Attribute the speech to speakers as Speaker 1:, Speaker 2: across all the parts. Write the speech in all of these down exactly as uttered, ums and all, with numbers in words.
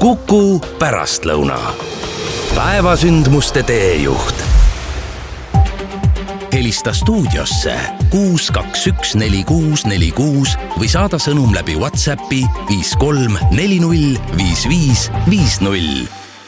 Speaker 1: Kuku pärastlõuna. Päevasündmuste teejuht. Helista stuudiosse kuus kaks üks neli kuus neli kuus või saada sõnum läbi WhatsAppi viis kolm neli null viis viis viis null.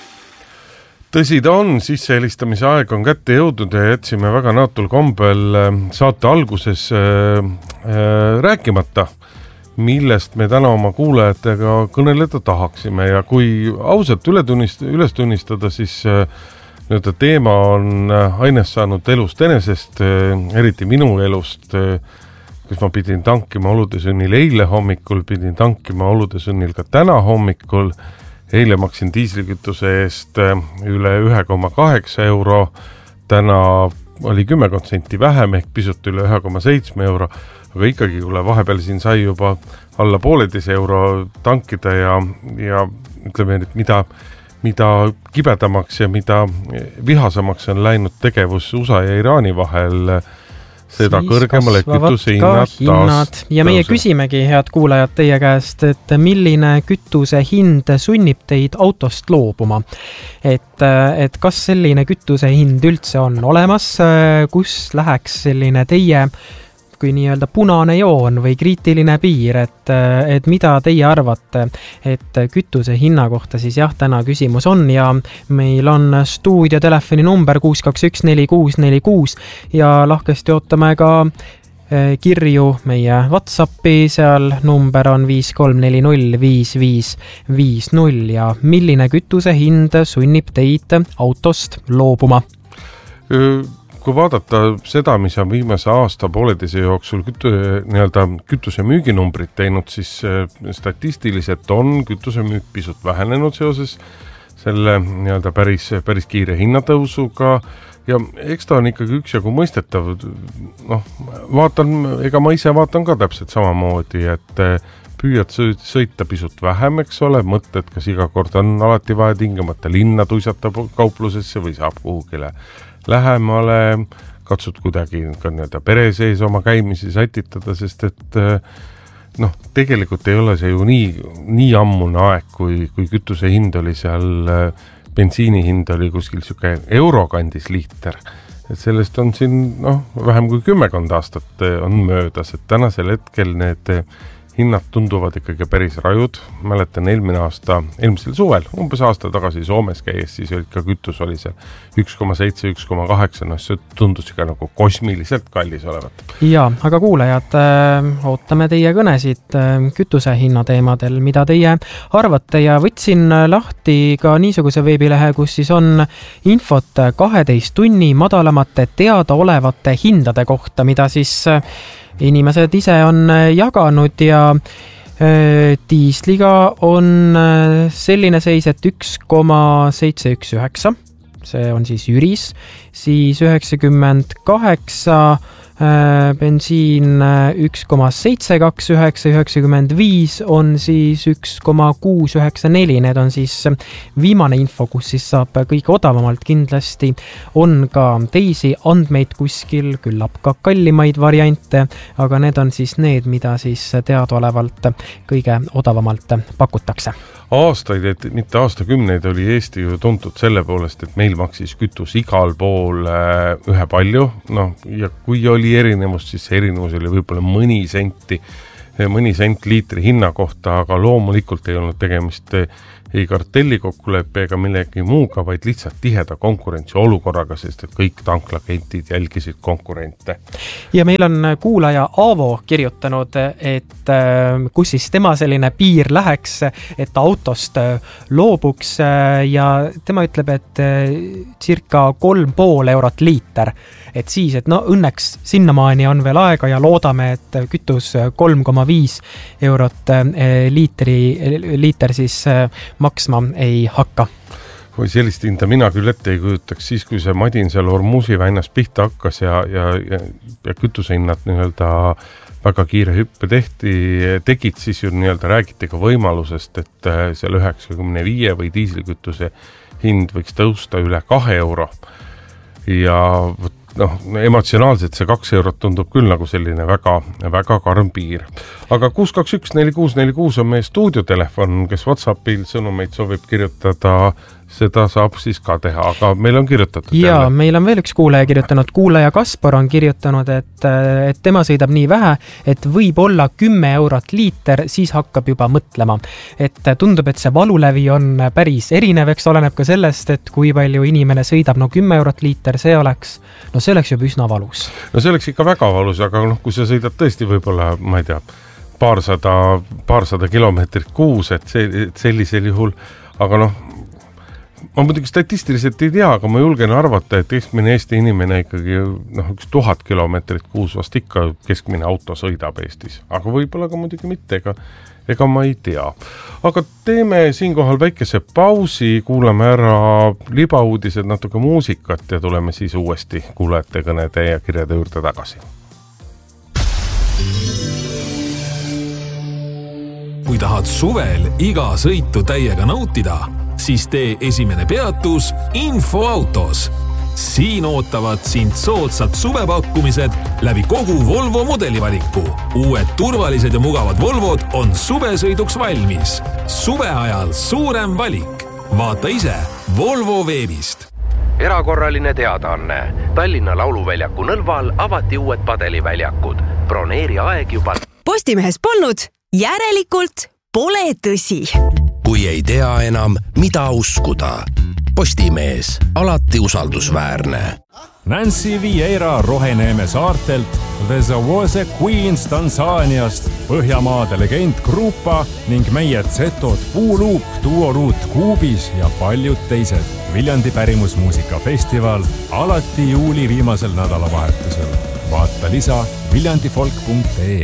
Speaker 2: Tõsi ta on, sisse helistamise aeg on kätte jõudnud ja jätsime väga näotul kombel saate alguses äh, äh, rääkimata, millest me täna oma kuulajatega kõneleda tahaksime ja kui ausalt üle tunnist, üles tunnistada, siis äh, nüüd teema on aines saanud elust enesest, äh, eriti minu elust, äh, kus ma pidin tankima oludesõnnil eile hommikul, pidin tankima oludesõnnil ka täna hommikul. Eile maksin diislikütuse eest üle ühe koma kaheksa euro, täna oli kümme protsenti vähem ehk pisut üle ühe koma seitse euro, aga ikkagi kuule vahepeal siin sai juba alla pooleteise euro tankida ja, ja ütleme, et mida, mida kibedamaks ja mida vihasamaks on läinud tegevus U S A ja Iraani vahel, seda siis kõrgemale kütuse hinnad,
Speaker 3: hinnad. Ja meie küsimegi, head kuulajad, teie käest, et milline kütuse hind sunnib teid autost loobuma. Et, et kas selline kütuse hind üldse on olemas, kus läheks selline teie kui nii-öelda punane joon või kriitiline piir, et, et mida teie arvate, et kütuse hinna kohta siis jah, täna küsimus on ja meil on stuudio telefoni number kuus kaks üks neli kuus neli kuus ja lahkesti ootame ka kirju meie WhatsAppi, seal number on viis kolm neli null viis viis viis null ja milline kütuse hind sunnib teid autost loobuma?
Speaker 2: Kui vaadata seda, mis on viimase aasta pooleteise jooksul kütu, nii-öelda kütuse müüginumbrid teinud, siis statistiliselt on kütuse müük pisut vähenenud seoses selle nii-öelda päris, päris kiire hinnatõusuga ja eks ta on ikkagi üksjagu mõistetav. Noh, vaatan, ega ma ise vaatan ka täpselt samamoodi, et püüad sõita pisut vähem, eks ole, mõtted, kas iga kord on alati vaja tingimata linna tuisata kauplusesse või saab kuhugile lähemale, katsud kuidagi ka nii-öelda pere sees oma käimisi sätitada, sest et noh, tegelikult ei ole see ju nii, nii ammune aeg, kui, kui kütuse hind oli seal, bensiini hind oli kuskil siuke eurokandis liiter. Et sellest on siin noh, vähem kui kümmekond aastat on möödas, et tänasel hetkel need hinnad tunduvad ikkagi päris rajud. Mäletan eelmine aasta, eelmisel suvel, umbes aasta tagasi Soomes käies, siis olid ka kütus oli seal üks koma seitse, üks koma kaheksa, no see tundus ka nagu kosmiliselt kallis olevat.
Speaker 3: Ja, aga kuulajad, ootame teie kõnesid kütuse hinna teemadel, mida teie arvate ja võtsin lahti ka niisuguse veebilehe, kus siis on infot kaheteist tunni madalamate teadaolevate hindade kohta, mida siis inimesed ise on jaganud ja diisliga on selline seis, et üks koma seitse üks üheksa, see on siis Jüris, siis üheksakümmend kaheksa bensiin üks koma seitse kaks üheksa, üheksakümmend viis on siis üks koma kuus üheksa neli, need on siis viimane info, kus siis saab kõige odavamalt. Kindlasti on ka teisi andmeid kuskil, küllap ka kallimaid variante, aga need on siis need, mida siis teadaolevalt kõige odavamalt pakutakse.
Speaker 2: Aastaid, et mitte aastakümneid oli Eesti ju tuntud selle poolest, et meil maksis kütus igal pool ühe palju, noh, ja kui oli erinevus, siis see erinevus oli võib-olla mõni senti, mõni sent liitri hinna kohta, aga loomulikult ei olnud tegemist ei kartelli kokkuleppe ega millegi muuga, vaid lihtsalt tiheda konkurentsi olukorraga, sest et kõik tanklakentid jälgisid konkurente.
Speaker 3: Ja meil on kuulaja Aavo kirjutanud, et kus siis tema selline piir läheks, et autost loobuks ja tema ütleb, et circa kolm pool eurot liiter. Et siis, et no õnneks sinnamaani on veel aega ja loodame, et kütus kolm koma viis eurot liitri, liiter siis maksma ei hakka.
Speaker 2: Või sellist hinda mina küll ette ei kujutaks siis, kui see Madin seal Hormuzi väinas pihta hakkas ja, ja, ja, ja kütusehinnad nii-öelda väga kiire hüppe tehti, tegid, siis ju nii-öelda räägiti ka võimalusest, et seal üheksakümne viie või diislikütuse hind võiks tõusta üle kahe euro. Ja noh, emotsionaalselt see kaks eurot tundub küll nagu selline väga, väga karm piir. Aga kuus kaks üks neli kuus neli kuus on meie stuudiotelefon, kes WhatsAppil sõnumeid soovib kirjutada, seda saab siis ka teha, aga meil on kirjutatud.
Speaker 3: Jaa, jälle. Meil on veel üks kuulaja kirjutanud. Kuulaja Kaspar on kirjutanud, et, et tema sõidab nii vähe, et võib olla kümme eurot liiter, siis hakkab juba mõtlema. Et tundub, et see valulevi on päris erinev, eks oleneb ka sellest, et kui palju inimene sõidab, no kümme eurot liiter, see oleks, no see oleks juba üsna valus.
Speaker 2: No see oleks ikka väga valus, aga noh, kui sa sõidad tõesti võib-olla, ma ei tea, paarsada, paarsada kilomeetrit kuus, et, see, et sellisel juhul, aga noh, ma muidugi statistiliselt ei tea, aga ma julgen arvata, et keskmine Eesti inimene ikkagi noh, üks tuhat kilomeetrit kuus vast ikka keskmine auto sõidab Eestis, aga võib-olla ka muidugi mitte, ega, ega ma ei tea. Aga teeme siinkohal väikese pausi, kuulame ära libauudised, natuke muusikat ja tuleme siis uuesti kuulajate kõnede ja kirjade juurde tagasi.
Speaker 4: Kui tahad suvel iga sõitu täiega nautida, siis tee esimene peatus Infoautos. Siin ootavad sind soodsad suvepakkumised läbi kogu Volvo modelivaliku. Uued turvalised ja mugavad Volvod on suvesõiduks valmis. Suve ajal suurem valik. Vaata ise Volvo veebist.
Speaker 1: Erakorraline teadaanne. Tallinna Lauluväljaku Nõlval avati uued padeliväljakud. Broneeri aeg juba.
Speaker 5: Postimehes polnud, järelikult pole tõsi.
Speaker 1: Kui ei tea enam, mida uskuda. Postimees, alati usaldusväärne.
Speaker 6: Nancy Vieira Roheneeme saartelt, The Zawose Queens Tansaaniast, Põhjamaade legend Grupa ning meie Zetod Puuluup, Duoruut Kuubis ja paljud teised. Viljandi pärimusmuusikafestival alati juuli viimasel nädalavahetusel. Vaata lisa viljandifolk punkt ee.